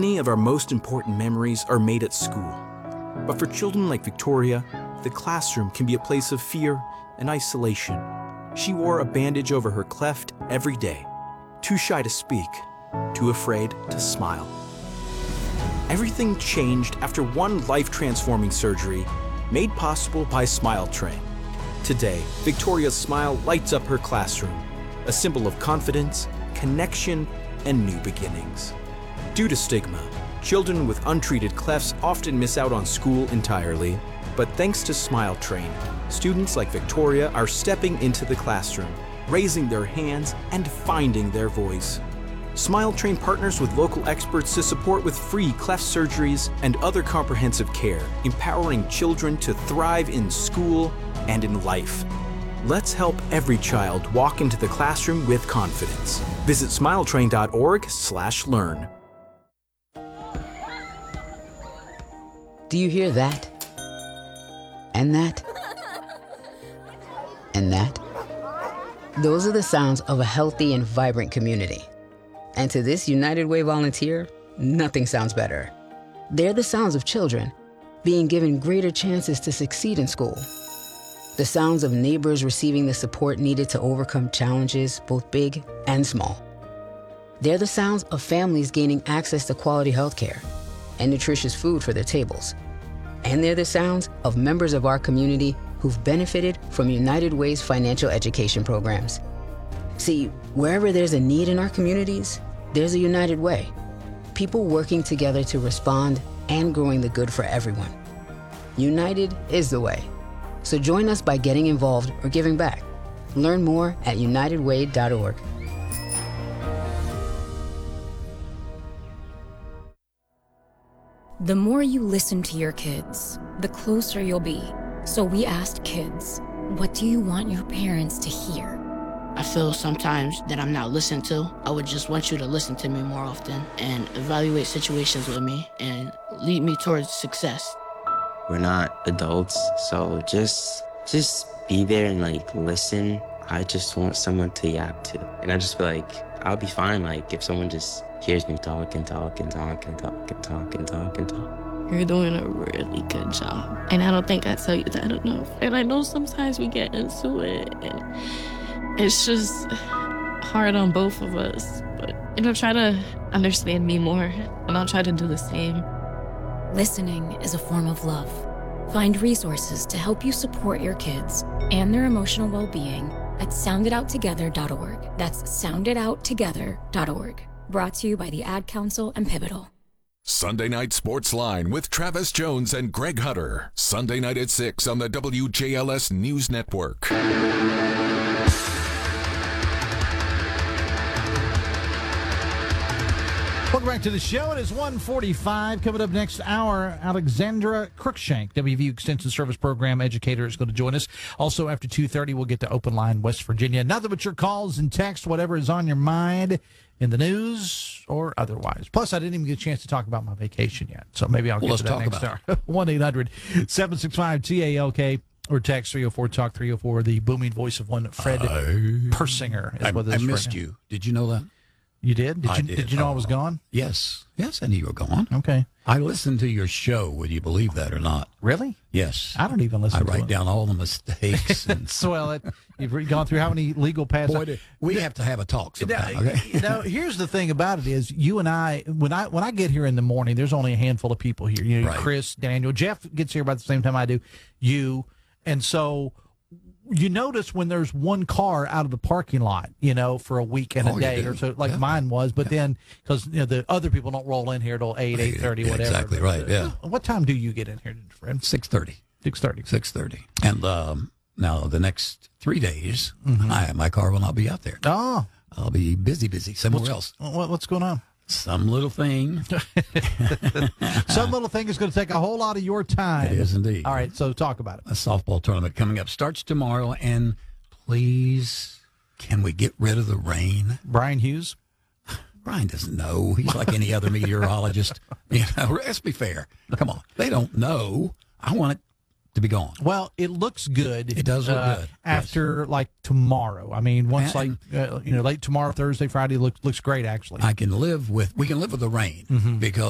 Many of our most important memories are made at school. But for children like Victoria, the classroom can be a place of fear and isolation. She wore a bandage over her cleft every day, too shy to speak, too afraid to smile. Everything changed after one life-transforming surgery made possible by Smile Train. Today, Victoria's smile lights up her classroom, a symbol of confidence, connection, and new beginnings. Due to stigma, children with untreated clefts often miss out on school entirely. But thanks to Smile Train, students like Victoria are stepping into the classroom, raising their hands, and finding their voice. Smile Train partners with local experts to support with free cleft surgeries and other comprehensive care, empowering children to thrive in school and in life. Let's help every child walk into the classroom with confidence. Visit smiletrain.org/learn. Do you hear that? And that? And that? Those are the sounds of a healthy and vibrant community. And to this United Way volunteer, nothing sounds better. They're the sounds of children being given greater chances to succeed in school. The sounds of neighbors receiving the support needed to overcome challenges, both big and small. They're the sounds of families gaining access to quality healthcare and nutritious food for their tables. And they're the sounds of members of our community who've benefited from United Way's financial education programs. See, wherever there's a need in our communities, there's a United Way. People working together to respond and growing the good for everyone. United is the way. So join us by getting involved or giving back. Learn more at unitedway.org. The more you listen to your kids, the closer you'll be. So we asked kids, what do you want your parents to hear? I feel sometimes that I'm not listened to. I would just want you to listen to me more often and evaluate situations with me and lead me towards success. We're not adults, so just be there and listen. I just want someone to yap to. And I just feel like I'll be fine if someone just hears me talk and talk and talk and talk and talk and talk and talk. You're doing a really good job. And I don't think I tell you that enough. And I know sometimes we get into it and it's just hard on both of us. But try to understand me more and I'll try to do the same. Listening is a form of love. Find resources to help you support your kids and their emotional well-being at sounditouttogether.org. That's sounditouttogether.org. Brought to you by the Ad Council and Pivotal. Sunday Night Sports Line with Travis Jones and Greg Hutter. Sunday night at 6 on the WJLS News Network. Welcome back to the show. It is 1:45. Coming up next hour, Alexandra Cruikshank, WVU Extension Service Program educator, is going to join us. Also, after 2:30, we'll get to Open Line West Virginia. Nothing but your calls and texts, whatever is on your mind in the news or otherwise. Plus, I didn't even get a chance to talk about my vacation yet, so maybe I'll get to that next hour. 1-800-765-TALK or text 304-TALK 304. The booming voice of one Fred Persinger is with us. I missed you. Did you know that? You did? Did you know I was gone? Yes, I knew you were gone. Okay. I listened to your show, would you believe that or not? Really? Yes. I don't even listen to it. I write down all the mistakes. And you've gone through how many legal paths? Boy, we have to have a talk sometime, okay? Here's the thing about it is you and I, when I get here in the morning, there's only a handful of people here. Right. Chris, Daniel, Jeff gets here about the same time I do, you. And so you notice when there's one car out of the parking lot, for a week and a day or so, mine was. But then, because the other people don't roll in here till 8:30, whatever. Exactly right. Yeah. What time do you get in here, Fred? 6:30. 6:30. And now the next 3 days, my car will not be out there. Oh, I'll be busy somewhere else. What's going on? Some little thing. Some little thing is going to take a whole lot of your time. It is indeed. All right, so talk about it. A softball tournament coming up starts tomorrow, and please, can we get rid of the rain? Brian Hughes? Brian doesn't know. He's like any other meteorologist. Let's be fair. Come on. They don't know. I want it to be gone. Well, it looks good. It does look good. After tomorrow. I mean, once late tomorrow, Thursday, Friday looks great actually. We can live with the rain because